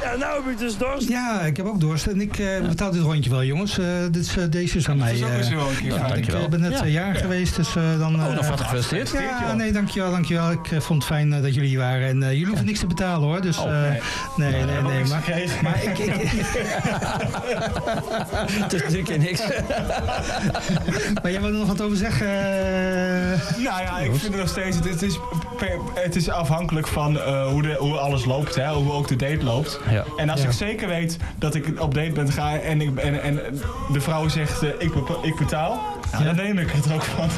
Ja, nou heb ik dus dorst. Ja, ik heb ook dorst. En ik betaal dit rondje wel, jongens. Deze is aan mij. Dat is ook zo een keer. Ik ben net jarig geweest, dus dan... nog wat gefeliciteerd. Ja, nee, dankjewel. Ik vond het fijn dat jullie hier waren. En jullie hoeven niks te betalen, hoor. Dus, nee. Maar ik... Het is natuurlijk niks. Maar jij wil er nog wat over zeggen? Nou ja, ik vind het nog steeds... Het is afhankelijk van hoe alles loopt, hè, hoe ook de date loopt. Ja. En als ik zeker weet dat ik op date ben ga en de vrouw zegt ik betaal, dan neem ik het ook van.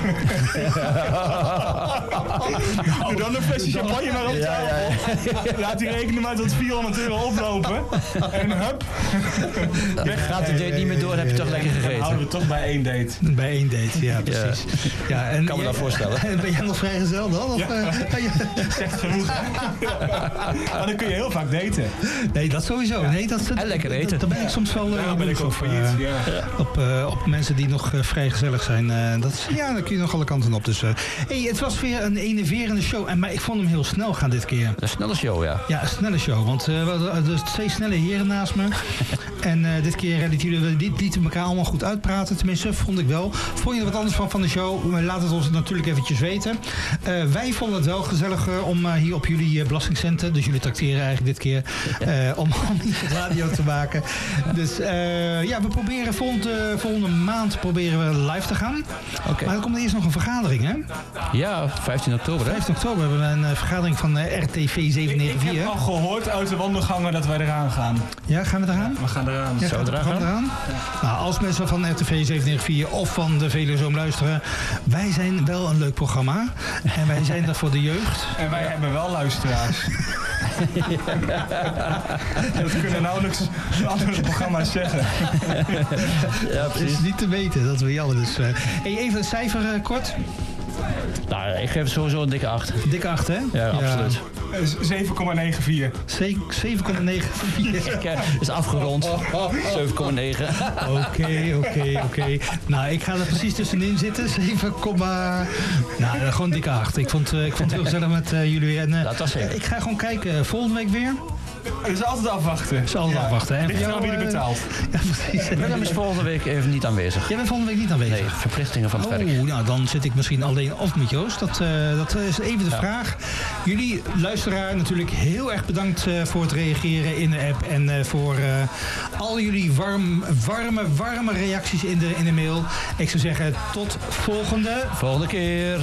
Doe dan een flesje champagne maar op tafel. Laat die rekening maar tot €400 oplopen. En hup. Gaat de date niet meer door, heb je toch lekker gegeten. Dan houden we toch bij één date. Bij één date, ja, precies. Ja, en kan me dat voorstellen. Ben jij nog vrijgezel dan? Of, Zegt genoeg. Maar dan kun je heel vaak daten. Nee, dat sowieso. Nee, en lekker eten. Daar ben ik soms wel ben ik ook failliet. op mensen die nog vrij gezellig zijn. Dan kun je nog alle kanten op. Dus, het was weer een enerverende show. Maar ik vond hem heel snel gaan dit keer. Een snelle show, ja. Ja, een snelle show. Want we hadden 2 snelle heren naast me. En dit keer lieten elkaar allemaal goed uitpraten. Tenminste, vond ik wel. Vond je er wat anders van de show? Laat het ons natuurlijk eventjes weten. Wij vonden het wel gezellig om hier op jullie belastingcenten. Dus jullie tracteren eigenlijk dit keer. Om hier radio te maken. Dus we proberen volgende maand proberen we live te gaan. Okay. Maar er komt eerst nog een vergadering, hè? Ja, 15 oktober. 15 oktober hebben we een vergadering van RTV 794. Ik heb al gehoord uit de wandelgangen dat wij eraan gaan. Ja, gaan we eraan? We gaan eraan. Ja, Zo eraan gaan? Ja. Nou, als mensen van RTV 794 of van de Veluwezoom luisteren, wij zijn wel een leuk programma. En wij zijn er voor de jeugd. En wij hebben wel luisteraars. Dat kunnen nauwelijks andere programma's zeggen. Ja, Het precies. is niet te weten, dat we alle dus. Even een cijfer kort. Nou, ik geef het sowieso een dikke 8. Dikke 8, hè? Ja, absoluut. 7,94. 7,94. Is afgerond. 7,9. Oké. Nou, ik ga er precies tussenin zitten. 7, nou, gewoon dikke 8. Ik vond het heel gezellig met jullie. En, Dat was zeker. Ik ga gewoon kijken. Volgende week weer. Het is altijd afwachten. Afwachten. Hè? Ligt eraan wie er betaalt. Ja, precies. Willem is volgende week even niet aanwezig. Jij bent volgende week niet aanwezig? Nee, verplichtingen van het werk. Nou, dan zit ik misschien alleen of met Joost. Dat is even de vraag. Jullie, luisteraar, natuurlijk heel erg bedankt voor het reageren in de app. En voor al jullie warme reacties in de mail. Ik zou zeggen, tot volgende Volgende keer.